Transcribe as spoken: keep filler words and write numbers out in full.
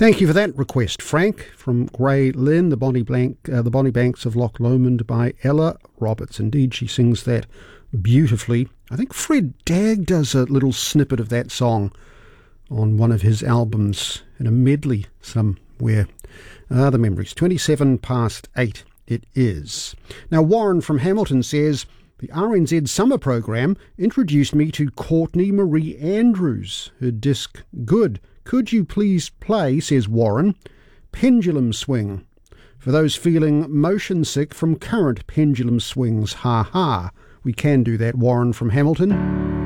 Thank you for that request, Frank, from Grey Lynn, the Bonnie, Blank, uh, the Bonnie Banks of Loch Lomond by Ella Roberts. Indeed, she sings that beautifully. I think Fred Dagg does a little snippet of that song on one of his albums in a medley somewhere. Ah, the memories. twenty-seven past eight it is. Now, Warren from Hamilton says, the R N Z summer program introduced me to Courtney Marie Andrews. Her disc, Good. Could you please play, says Warren, Pendulum Swing, for those feeling motion sick from current pendulum swings. Ha ha. We can do that, Warren from Hamilton.